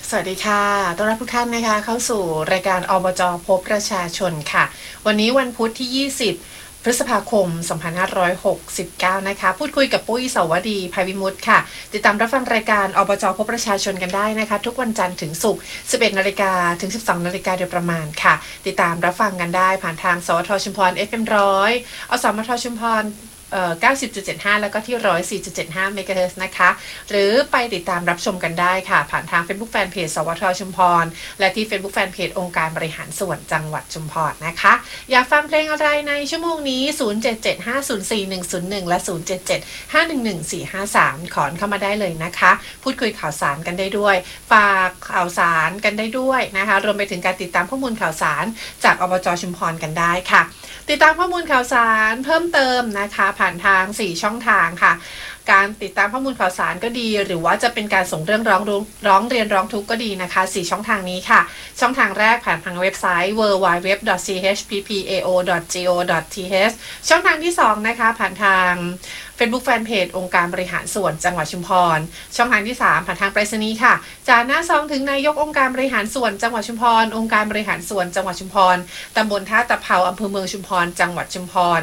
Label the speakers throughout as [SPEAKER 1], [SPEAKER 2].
[SPEAKER 1] สวัสดีค่ะต้อนรับทุกท่านนะคะเข้าสู่รายการอบจพบประชาชนค่ะวันนี้วันพุธที่20พฤษภาคม2569นะคะพูดคุยกับปุ้ยเสาวดีภัยวิมุตติค่ะติดตามรับฟังรายการอบจพบประชาชนกันได้นะคะทุกวันจันทร์ถึงศุกร์ 11 นาฬิกาถึง 12 นาฬิกาโดยประมาณค่ะติดตามรับฟังกันได้ผ่านทางสวทชุมพร FM 100อสมทชุมพร90.75 แล้วก็ที่ 104.75 เมกะเฮิรตซ์นะคะหรือไปติดตามรับชมกันได้ค่ะผ่านทาง Facebook Fanpage สวทชุมพรและที่ Facebook Fanpage องค์การบริหารส่วนจังหวัดชุมพรนะคะอยากฟังเพลงอะไรในชั่วโมงนี้ 0775041101 และ 0775111453 ขอเข้ามาได้เลยนะคะพูดคุยข่าวสารกันได้ด้วยฝากข่าวสารกันได้ด้วยนะคะรวมไปถึงการติดตามข้อมูลข่าวสารจากอบจชุมพรกันได้ค่ะติดตามข้อมูลข่าวสารเพิ่มเติมนะคะผ่านทาง4ช่องทางค่ะการติดตามข้อมูลข่าวสารก็ดีหรือว่าจะเป็นการส่งเรื่องร้องเรียนร้องทุกข์ก็ดีนะคะ4ช่องทางนี้ค่ะช่องทางแรกผ่านทางเว็บไซต์ www.chppao.go.th ช่องทางที่2นะคะผ่านทาง Facebook Fanpage องค์การบริหารส่วนจังหวัดชุมพรช่องทางที่3ผ่านทางไปรษณีย์ค่ะจากหน้าซองถึงนายกองค์การบริหารส่วนจังหวัดชุมพรองค์การบริหารส่วนจังหวัดชุมพรตำบลท่าตะเภาอำเภอเมืองชุมพรจังหวัดชุมพร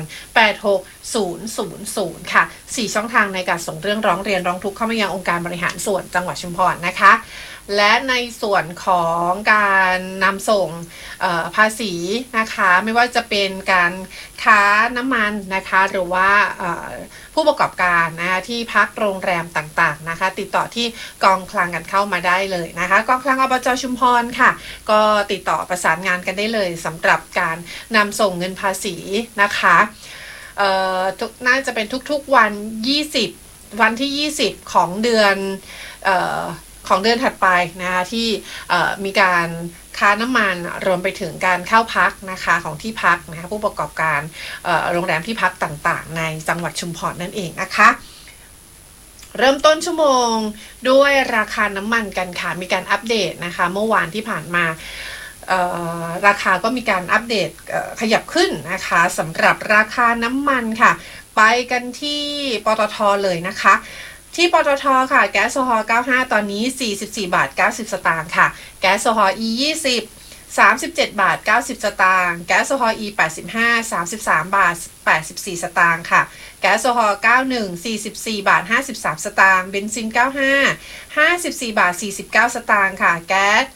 [SPEAKER 1] 86000ค่ะ4ช่องทางในการส่งเรื่องร้องเรียนร้องทุกข์เข้ามายังองค์การบริหารส่วนจังหวัดชุมพรนะคะและในส่วนของการนำส่งภาษีนะคะไม่ว่าจะเป็นการค้าน้ำมันนะคะหรือว่าผู้ประกอบการนะคะที่พักโรงแรมต่างๆนะคะติดต่อที่กองคลังกันเข้ามาได้เลยนะคะกองคลังอบจชุมพรค่ะก็ติดต่อประสานงานกันได้เลยสำหรับการนำส่งเงินภาษีนะคะน่าจะเป็นทุกๆวันวันที่20ของเดือนถัดไปนะคะที่มีการค้าน้ำมันรวมไปถึงการเข้าพักนะคะของที่พักนะคะผู้ประกอบการโรงแรมที่พักต่างๆในจังหวัดชุมพรนั่นเองนะคะเริ่มต้นชั่วโมงด้วยราคาน้ำมันกันค่ะมีการอัปเดตนะคะเมื่อวานที่ผ่านมาราคาก็มีการอัปเดตขยับขึ้นนะคะสำหรับราคาน้ำมันค่ะไปกันที่ปตท.เลยนะคะที่ปตท.ค่ะแก๊สโซฮอล์95ตอนนี้44บาท90สตางค์ค่ะแก๊สโซฮอล์ E20 37บาท90สตางค์แก๊สโซฮอล์ E85 33บาท84สตางค์ค่ะแก๊สโซฮอล์91 44บาท53สตางค์เบนซิน95 54บาท49สตางค์ค่ะแก๊ส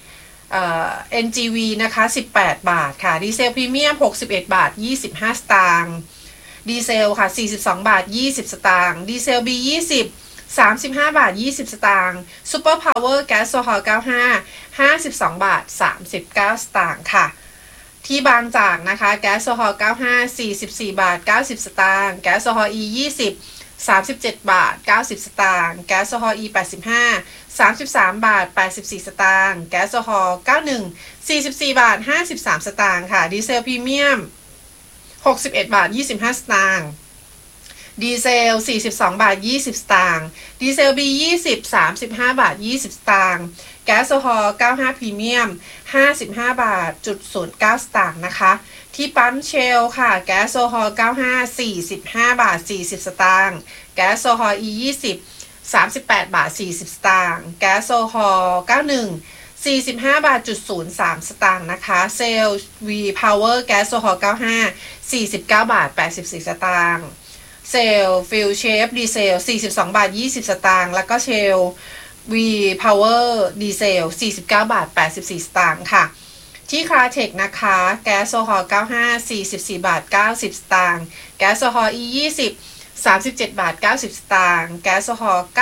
[SPEAKER 1] NGV นะคะ18บาทค่ะดีเซลพรีเมียม61บาท25สตางค์ดีเซลค่ะ42บาท20สตางค์ดีเซล B20 35บาท20สตางค์ซูเปอร์พาวเวอร์แก๊สโซฮอล์95 52บาท39สตางค์ค่ะที่บางจากนะคะแก๊สโซฮอล์95 44บาท90สตางค์แก๊สโซฮอล์ E20 37บาท90สตางค์แก๊สโซฮอล์ E85 33บาท84สตางค์แก๊สโซฮอล์91 44บาท53สตางค์ค่ะดีเซลพรีเมียม61บาท25สตางค์ดีเซล42บาท20สตางค์ดีเซล B20 35บาท20สตางค์แก๊สโซฮอล์95พรีเมียม55บาท09สตางค์นะคะที่ปั๊มเชลค่ะแก๊สโซฮอล์95 45บาท40สตางค์แก๊สโซฮอล์ E20 38บาท40สตางค์แก๊สโซฮอล์91 45บาท03สตางค์นะคะเซล V Power แก๊สโซฮอล์95 49บาท84สตางค์เซลฟิลเชฟดีเซล42บาท20สตางค์แล้วก็เชล V Power ดีเซล49บาท84สตางค์ค่ะที่คาเทคนะคะแก๊สโซฮอล์95 44บาท90สตางค์แก๊สโซฮอล์ E20 37บาท90สตางค์แก๊สโซฮอล์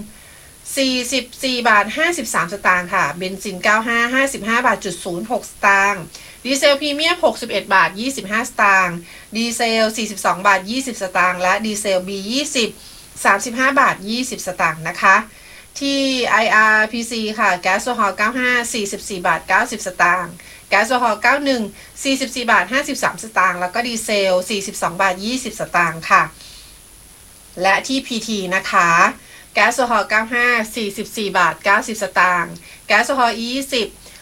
[SPEAKER 1] 91 44บาท53สตางค์ค่ะเบนซิน95 55บาท06สตางค์ดีเซลพรีเมียม61บาท25สตางค์ดีเซล42บาท20สตางค์และดีเซล B20 35บาท20สตางค์นะคะที่ IRPC ค่ะแก๊สโซฮอล์95 44บาท90สตางค์แก๊สโซฮอล์91 44บาท53สตางค์แล้วก็ดีเซล42บาท20สตางค์ค่ะและที่ PT นะคะแก๊สโซฮอล์95 44บาท90สตางค์แก๊สโซฮอล์ E20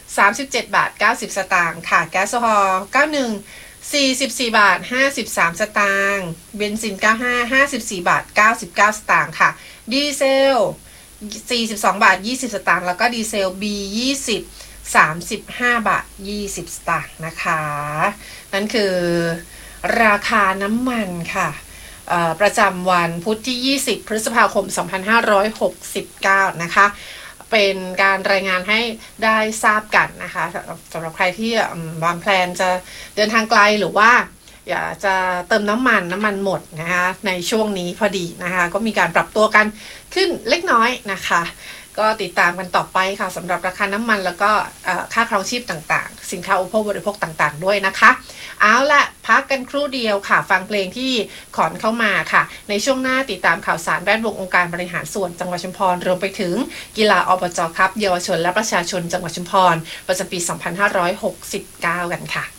[SPEAKER 1] 37บาท90สตางค์ค่ะแก๊สโซฮอล์91 44บาท53สตางค์เบนซิน95 54บาท99สตางค์ค่ะดีเซล 42 บาท 20 สตางค์แล้วก็ดีเซล B20 35 บาท 20 สตางค์นะคะนั่นคือราคาน้ำมันค่ะประจำวันพุธที่ 20 พฤษภาคม 2569 นะคะเป็นการรายงานให้ได้ทราบกันนะคะสำหรับใครที่วางแผนจะเดินทางไกลหรือว่าอยากจะเติมน้ำมันหมดนะคะในช่วงนี้พอดีนะคะก็มีการปรับตัวกันขึ้นเล็กน้อยนะคะก็ติดตามกันต่อไปค่ะสำหรับราคาน้ำมันแล้วก็ค่าครองชีพต่างๆสินค้าอุปโภคบริโภคต่างๆด้วยนะคะเอาละพักกันครู่เดียวค่ะฟังเพลงที่ขอนเข้ามาค่ะในช่วงหน้าติดตามข่าวสารแวดวงองค์การบริหารส่วนจังหวัดชุมพรรวมไปถึงกีฬาอบจ.คัพเยาวชนและประชาชนจังหวัดชุมพรประจำปี 2569 กันค่ะ